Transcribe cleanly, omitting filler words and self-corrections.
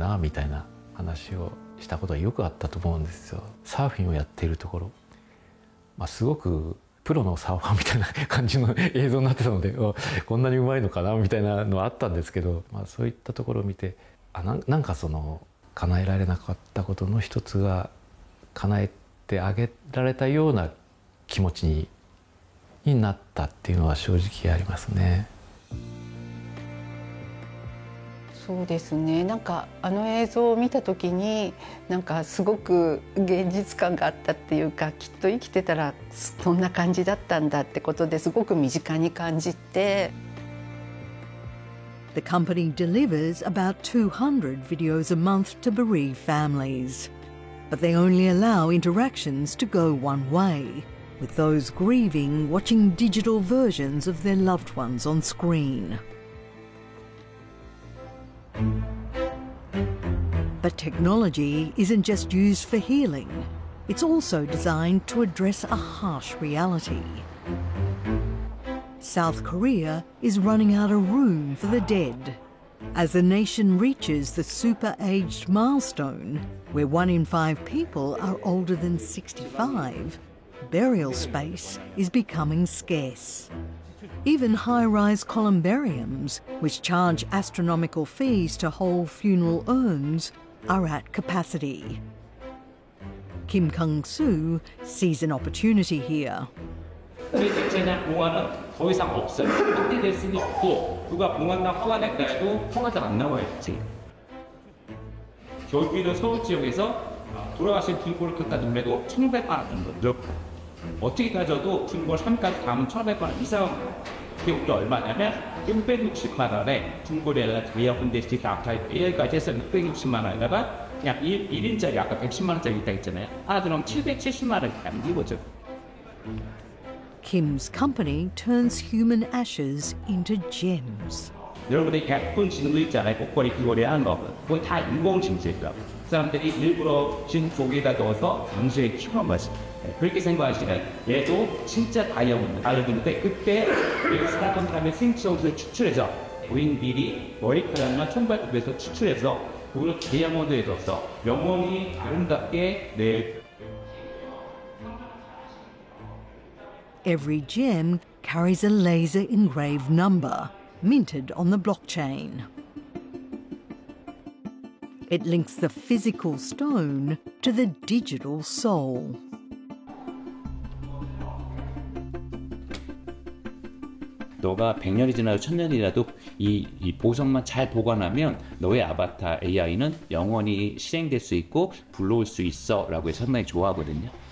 なみたいな話をしたことがよくあったと思うんですよ。サーフィンをやっているところ、すごくプロのサーファーみたいな感じの映像になってたのでこんなにうまいのかなみたいなのはあったんですけど、そういったところを見てなんかその叶えられなかったことの一つが叶えてあげられたような気持ちになったっていうのは正直ありますね。 そうですね、なんか映像を見た時になんかすごく現実感があったっていうか、きっと生きてたらそんな感じだったんだってことですごく身近に感じて。 The company delivers about 200 videos a month to bereaved families, but they only allow interactions to go one way, with those grieving watching digital versions of their loved ones on screen. But technology isn't just used for healing. It's also designed to address a harsh reality. South Korea is running out of room for the dead. As the nation reaches the super-aged milestone, where 1 in 5 people are older than 65, burial space is becoming scarce. Even high-rise columbariums, which charge astronomical fees to hold funeral urns, are at capacity. Kim Kang-soo sees an opportunity here. 대체나 봉화는 더 이상 없어요. 확대될 수는 없고 누가 봉화나 포화내까지도 봉화가 안 나와있지. 경기도 서울 지역에서 돌아가신 중고를 끝까지 매도 1,100만 원 정도. 어떻게 따져도 중고 3까지 가면 1,100만 원 이상. 기록도 얼마냐면 660만 원에 중고래가 예약분대식 AI까지 해서 660만 원에다가 약 1인짜리 아까 110만 원짜리 있다 했잖아요. 그럼 770만 원이 가면 이거죠. Kim's company turns human ashes into gems. 여러분들이 예쁜 진도 있잖아요. 목걸이 귀걸이 하는 거. 그건 다 인공진수예요. 사람들이 일부러 진 고기에다 넣어서 방수에 키워놓은 거지. 그렇게 생각하시면 얘도 진짜 다이아몬드인데 그때 스타트업 다음에 생체옷을 추출해서 우린 미리 머리카락만 청발급에서 추출해서 그걸 다이아몬드에 넣어서 영원히 아름답게 내. Every gem carries a laser engraved number, minted on the blockchain. It links the physical stone to the digital soul. 너가 100년이 지나도 1000년이라도 이 보석만 잘 보관하면 너의 아바타 AI는 영원히 실행될 수 있고 불러올 수 있어 라고 해서 상당히 좋아하거든요.